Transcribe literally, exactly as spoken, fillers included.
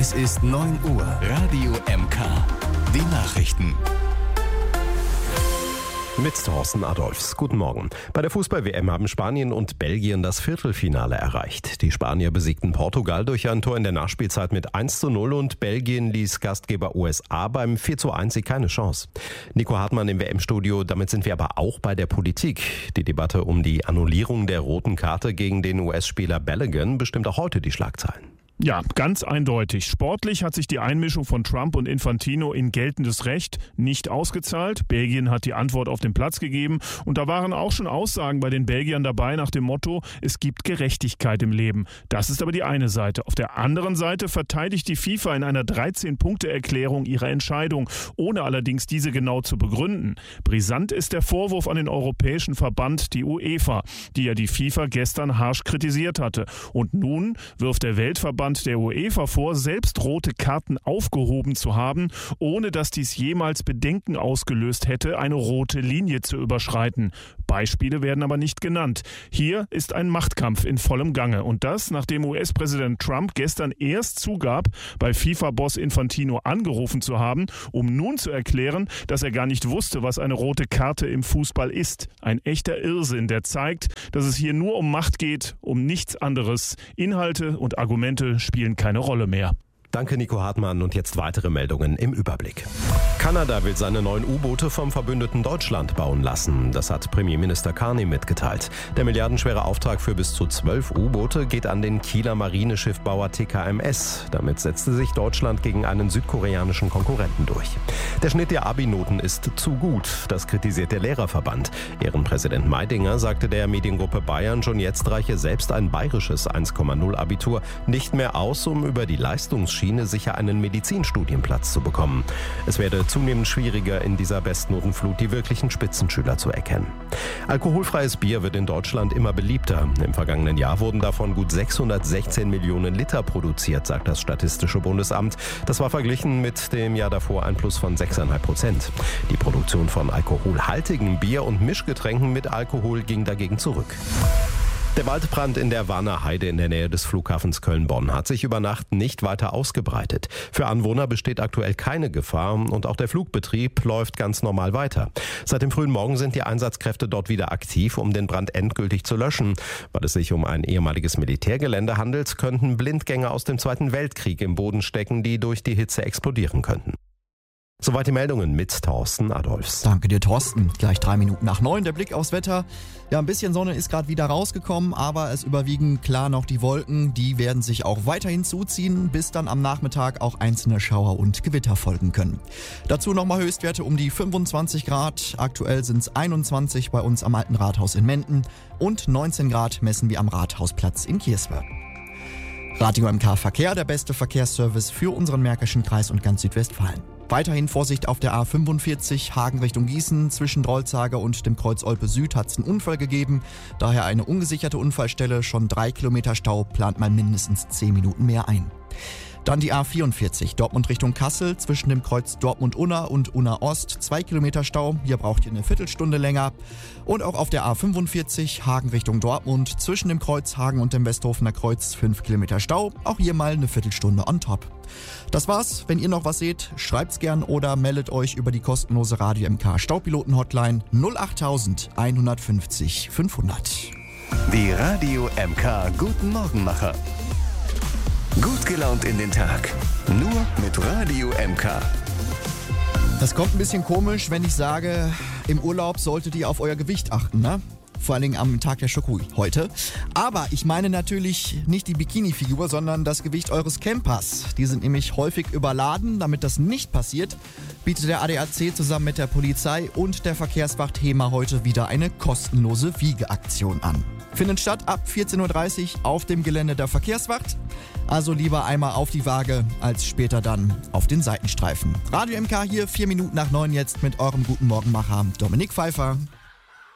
Es ist neun Uhr. Radio M K. Die Nachrichten. Mit Thorsten Adolfs. Guten Morgen. Bei der Fußball-W M haben Spanien und Belgien das Viertelfinale erreicht. Die Spanier besiegten Portugal durch ein Tor in der Nachspielzeit mit eins zu null und Belgien ließ Gastgeber U S A beim vier zu eins keine Chance. Nico Hartmann im W M-Studio. Damit sind wir aber auch bei der Politik. Die Debatte um die Annullierung der roten Karte gegen den U S-Spieler Balogun bestimmt auch heute die Schlagzeilen. Ja, ganz eindeutig. Sportlich hat sich die Einmischung von Trump und Infantino in geltendes Recht nicht ausgezahlt. Belgien hat die Antwort auf den Platz gegeben. Und da waren auch schon Aussagen bei den Belgiern dabei nach dem Motto, es gibt Gerechtigkeit im Leben. Das ist aber die eine Seite. Auf der anderen Seite verteidigt die FIFA in einer dreizehn-Punkte-Erklärung ihre Entscheidung, ohne allerdings diese genau zu begründen. Brisant ist der Vorwurf an den Europäischen Verband, die UEFA, die ja die FIFA gestern harsch kritisiert hatte. Und nun wirft der Weltverband der UEFA vor, selbst rote Karten aufgehoben zu haben, ohne dass dies jemals Bedenken ausgelöst hätte, eine rote Linie zu überschreiten. Beispiele werden aber nicht genannt. Hier ist ein Machtkampf in vollem Gange. Und das, nachdem U S-Präsident Trump gestern erst zugab, bei FIFA-Boss Infantino angerufen zu haben, um nun zu erklären, dass er gar nicht wusste, was eine rote Karte im Fußball ist. Ein echter Irrsinn, der zeigt, dass es hier nur um Macht geht, um nichts anderes. Inhalte und Argumente spielen keine Rolle mehr. Danke Nico Hartmann und jetzt weitere Meldungen im Überblick. Kanada will seine neuen U-Boote vom verbündeten Deutschland bauen lassen. Das hat Premierminister Carney mitgeteilt. Der milliardenschwere Auftrag für bis zu zwölf U-Boote geht an den Kieler Marineschiffbauer T K M S. Damit setzte sich Deutschland gegen einen südkoreanischen Konkurrenten durch. Der Schnitt der Abi-Noten ist zu gut. Das kritisiert der Lehrerverband. Ehrenpräsident Meidinger sagte der Mediengruppe Bayern, schon jetzt reiche selbst ein bayerisches eins Komma null Abitur nicht mehr aus, um über die Leistungsschiene sicher einen Medizinstudienplatz zu bekommen. Es werde zunehmend schwieriger, in dieser Bestnotenflut die wirklichen Spitzenschüler zu erkennen. Alkoholfreies Bier wird in Deutschland immer beliebter. Im vergangenen Jahr wurden davon gut sechshundertsechzehn Millionen Liter produziert, sagt das Statistische Bundesamt. Das war verglichen mit dem Jahr davor ein Plus von sechs Komma fünf Prozent. Die Produktion von alkoholhaltigem Bier und Mischgetränken mit Alkohol ging dagegen zurück. Der Waldbrand in der Warner Heide in der Nähe des Flughafens Köln-Bonn hat sich über Nacht nicht weiter ausgebreitet. Für Anwohner besteht aktuell keine Gefahr und auch der Flugbetrieb läuft ganz normal weiter. Seit dem frühen Morgen sind die Einsatzkräfte dort wieder aktiv, um den Brand endgültig zu löschen. Weil es sich um ein ehemaliges Militärgelände handelt, könnten Blindgänger aus dem Zweiten Weltkrieg im Boden stecken, die durch die Hitze explodieren könnten. Soweit die Meldungen mit Thorsten Adolfs. Danke dir, Thorsten. Gleich drei Minuten nach neun. Der Blick aufs Wetter. Ja, ein bisschen Sonne ist gerade wieder rausgekommen, aber es überwiegen klar noch die Wolken. Die werden sich auch weiterhin zuziehen, bis dann am Nachmittag auch einzelne Schauer und Gewitter folgen können. Dazu nochmal Höchstwerte um die fünfundzwanzig Grad. Aktuell sind es einundzwanzig bei uns am Alten Rathaus in Menden und neunzehn Grad messen wir am Rathausplatz in Kierswör. Radio M K Verkehr, der beste Verkehrsservice für unseren Märkischen Kreis und ganz Südwestfalen. Weiterhin Vorsicht auf der A fünfundvierzig Hagen Richtung Gießen. Zwischen Drolzager und dem Kreuz Olpe Süd hat es einen Unfall gegeben. Daher eine ungesicherte Unfallstelle. Schon drei Kilometer Stau, plant man mindestens zehn Minuten mehr ein. Dann die A vierundvierzig Dortmund Richtung Kassel. Zwischen dem Kreuz Dortmund-Unna und Unna-Ost zwei Kilometer Stau. Hier braucht ihr eine Viertelstunde länger. Und auch auf der A fünfundvierzig Hagen Richtung Dortmund. Zwischen dem Kreuz Hagen und dem Westhofener Kreuz fünf Kilometer Stau. Auch hier mal eine Viertelstunde on top. Das war's. Wenn ihr noch was seht, schreibt's gern oder meldet euch über die kostenlose Radio M K Staupiloten-Hotline null acht eins fünf fünfhundert. Die Radio M K Guten Morgenmacher. Gut gelaunt in den Tag. Nur mit Radio M K. Das kommt ein bisschen komisch, wenn ich sage, im Urlaub solltet ihr auf euer Gewicht achten, ne? Vor allen Dingen am Tag der Schokui heute. Aber ich meine natürlich nicht die Bikini-Figur, sondern das Gewicht eures Campers. Die sind nämlich häufig überladen. Damit das nicht passiert, bietet der A D A C zusammen mit der Polizei und der Verkehrswacht HEMA heute wieder eine kostenlose Wiegeaktion an. Findet statt ab vierzehn Uhr dreißig auf dem Gelände der Verkehrswacht. Also lieber einmal auf die Waage, als später dann auf den Seitenstreifen. Radio M K hier, vier Minuten nach neun jetzt mit eurem Guten Morgenmacher Dominik Pfeiffer.